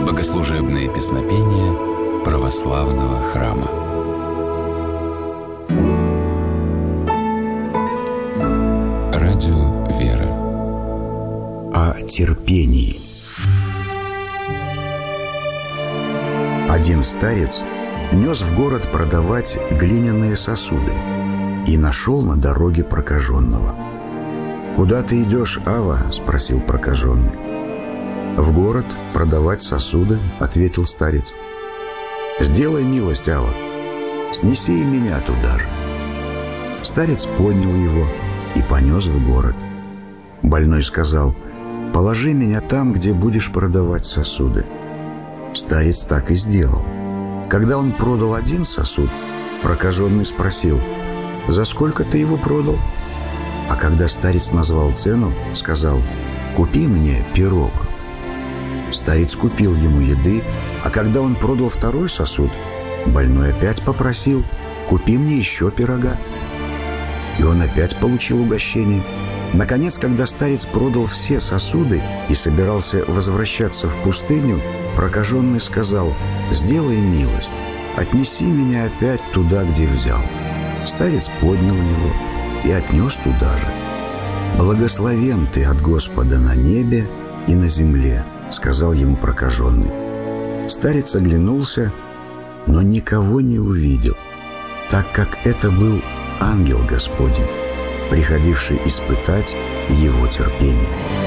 Богослужебные песнопения православного храма. Радио «Вера». О терпении. Один старец нес в город продавать глиняные сосуды и нашел на дороге прокаженного. «Куда ты идешь, Ава?» – спросил прокаженный. «В город продавать сосуды», – ответил старец. «Сделай милость, Ава, снеси и меня туда же». Старец поднял его и понес в город. Больной сказал: «Положи меня там, где будешь продавать сосуды». Старец так и сделал. Когда он продал один сосуд, прокаженный спросил: «За сколько ты его продал?» А когда старец назвал цену, сказал: «Купи мне пирог». Старец купил ему еды, а когда он продал второй сосуд, больной опять попросил: «Купи мне еще пирога». И он опять получил угощение. Наконец, когда старец продал все сосуды и собирался возвращаться в пустыню, прокаженный сказал: «Сделай милость, отнеси меня опять туда, где взял». Старец поднял его и отнес туда же. «Благословен ты от Господа на небе и на земле», — сказал ему прокаженный. Старец оглянулся, но никого не увидел, так как это был ангел Господень, приходивший испытать его терпение.